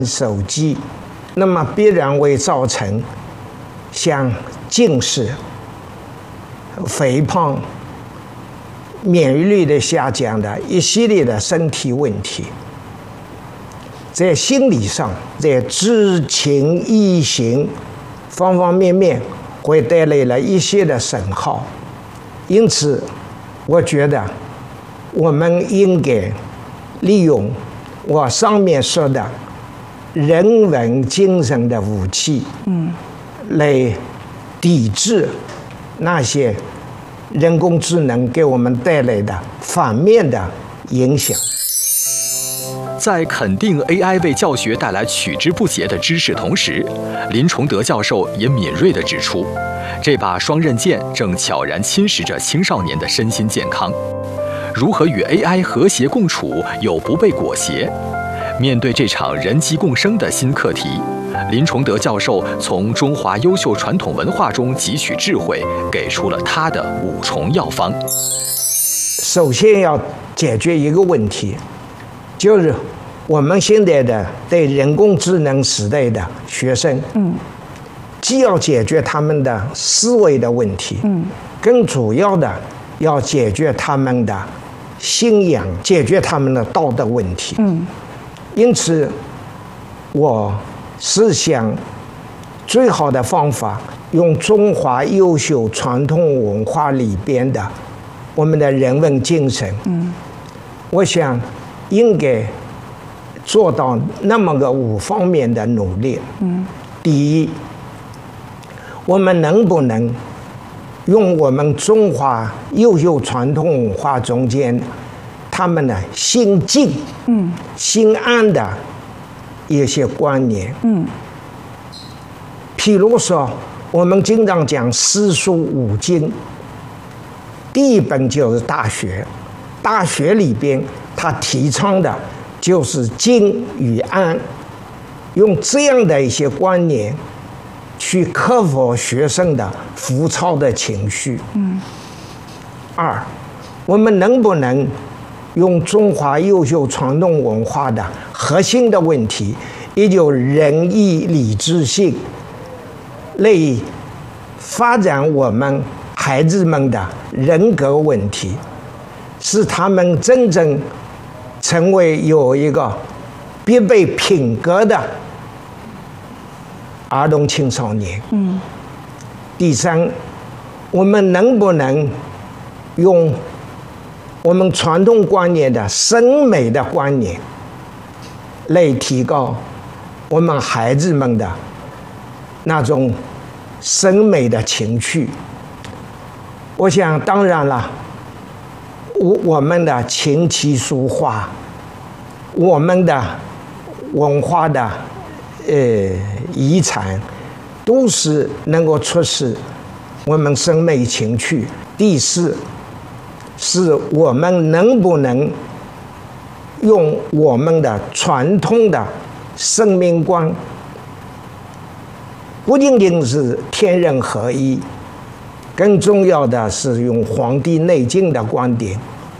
手机，那么必然会造成像近视、肥胖、免疫力的下降的一系列的身体问题。在心理上，在知情意行方方面面会带来了一些的损耗。因此我觉得我们应该利用我上面说的人文精神的武器，来抵制那些人工智能给我们带来的反面的影响。 在肯定 AI 为教学带来取之不竭的知识同时，林崇德教授也敏锐地指出，这把双刃剑正悄然侵蚀着青少年的身心健康。如何与 AI 和谐共处又不被裹挟？面对这场人机共生的新课题，林崇德教授从中华优秀传统文化中汲取智慧，给出了他的5重药方。 首先要解决一个问题，就是我们现在的对人工智能时代的学生，既要解决他们的思维的问题，更主要的要解决他们的信仰，解决他们的道德问题。因此我是想最好的方法用中华优秀传统文化里边的我们的人文精神，我想应该做到那么个5方面的努力。第一，我们能不能用我们中华优秀传统文化中间他们的心静、心安的一些观念，譬如说我们经常讲四书五经，第一本就是《大学》，《大学》里边他提倡的就是静与安，用这样的一些观念去克服学生的浮躁的情绪。二，我们能不能用中华优秀传统文化的核心的问题，也就是仁义礼智信，来发展我们孩子们的人格问题，使他们真正成为有一个必备品格的儿童青少年。第三，我们能不能用我们传统观念的审美的观念来提高我们孩子们的那种审美的情趣？我想当然了，我们的琴棋书画，我们的文化的遗产，都是能够促使我们审美情趣。第四，是我们能不能用我们的传统的生命观，不仅仅是天人合一，更重要的是用《黄帝内经》的观点，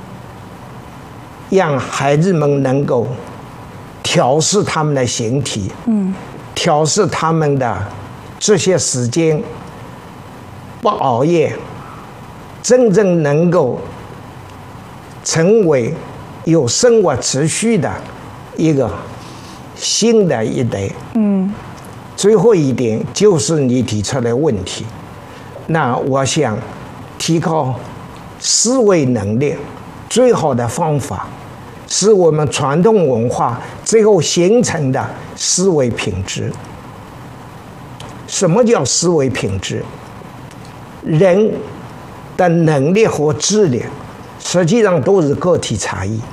让孩子们能够调试他们的形体，调试他们的这些时间，不熬夜，真正能够成为有生活持续的一个新的一代。最后一点就是你提出的问题，那我想提高思维能力最好的方法是我们传统文化最后形成的思维品质。什么叫思维品质？人的能力和智力实际上都是个体差异，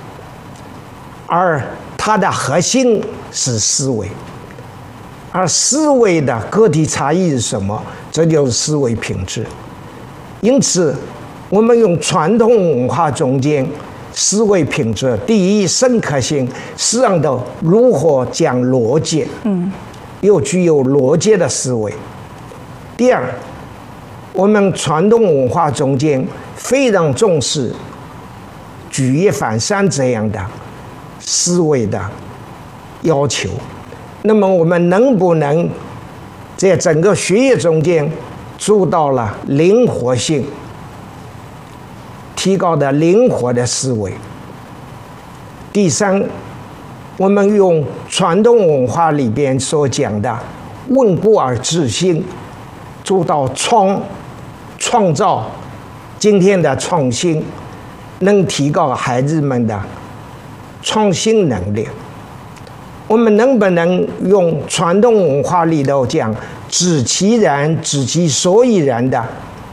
而它的核心是思维，而思维的个体差异是什么？这就是思维品质。因此我们用传统文化中间思维品质，第一，深刻性，实际上的如何讲逻辑，又具有逻辑的思维。第二，我们传统文化中间非常重视举一反三这样的思维的要求， 那么我们能不能在整个学业中间做到了灵活性，提高的灵活的思维？第三，我们用传统文化里边所讲的温故而知新，做到创造今天的创新，能提高孩子们的创新能力。我们能不能用传统文化里头讲知其然知其所以然的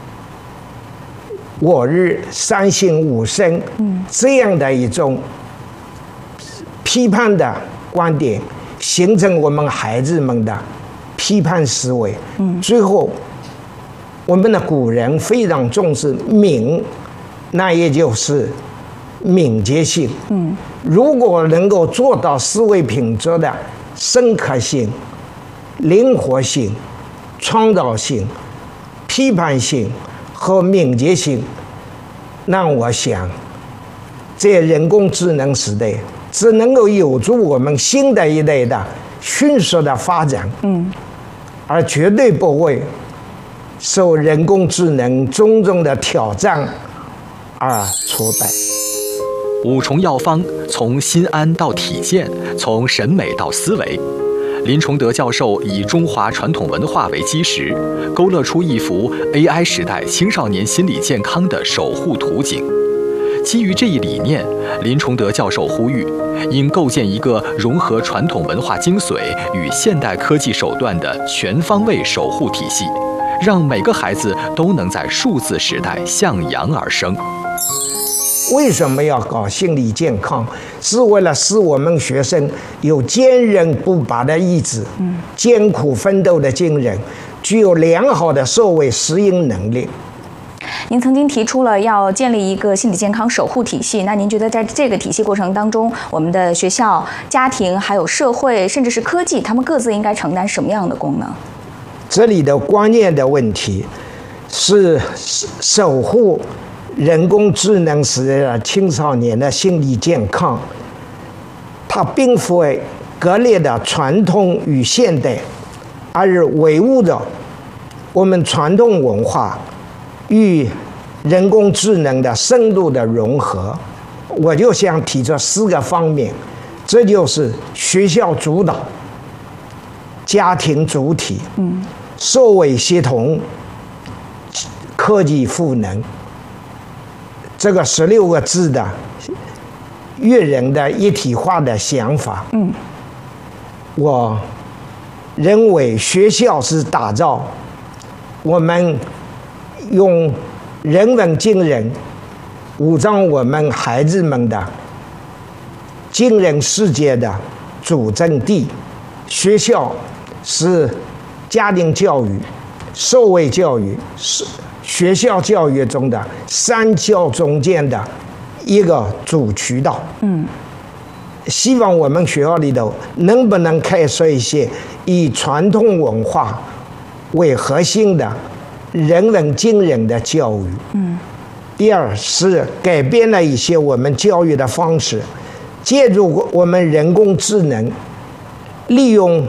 我日三省吾身这样的一种批判的观点，形成我们孩子们的批判思维？最后我们的古人非常重视敏，那也就是敏捷性。如果能够做到思维品质的深刻性、灵活性、创造性、批判性和敏捷性，那我想在人工智能时代只能够有助我们新的一代的迅速的发展，而绝对不会受人工智能种种的挑战而挫败。 五重药方从心安到体健，从审美到思维，林崇德教授以中华传统文化为基石，勾勒出一幅 AI 时代青少年心理健康的守护图景。基于这一理念，林崇德教授呼吁，应构建一个融合传统文化精髓与现代科技手段的全方位守护体系，让每个孩子都能在数字时代向阳而生。 为什么要搞心理健康？是为了使我们学生有坚韧不拔的意志，艰苦奋斗的精神，具有良好的社会适应能力。 您曾经提出了要建立一个心理健康守护体系，那您觉得在这个体系过程当中，我们的学校、家庭、还有社会，甚至是科技，他们各自应该承担什么样的功能？ 这里的关键的问题是守护人工智能时代的青少年的心理健康，它并非割裂的传统与现代，而是维护着我们传统文化与人工智能的深度的融合。我就想提出4个方面，这就是学校主导、家庭主体、社会协同、科技赋能。这个16个字的悦人的一体化的想法，我认为学校是打造我们用人文精神武装我们孩子们的精神世界的主阵地。学校是家庭教育、社会教育、学校教育中的3教中间的一个主渠道。希望我们学校里头能不能开设一些以传统文化为核心的人文精神的教育。第二是改变了一些我们教育的方式，借助我们人工智能，利用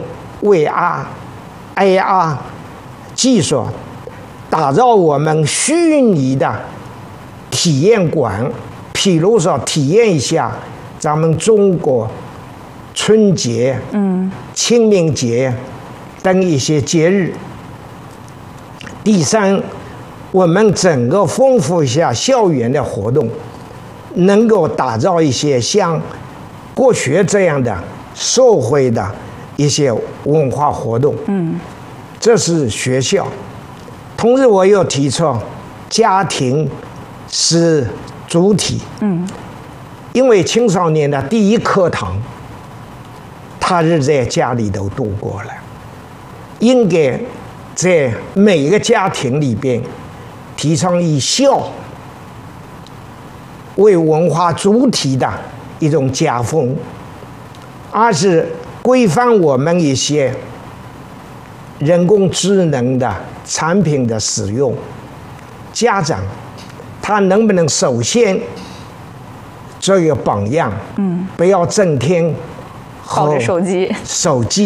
VR、AR 技术，打造我们虚拟的体验馆，譬如说体验一下咱们中国春节、清明节等一些节日。第三，我们整个丰富一下校园的活动，能够打造一些像国学这样的社会的一些文化活动。这是学校。同时我又提出家庭是主体。因为青少年的第一课堂他是在家里头度过了，应该在每一个家庭里边提倡以孝为文化主体的一种家风，而是规范我们一些人工智能的产品的使用。家长他能不能首先这个榜样，不要整天抱着手机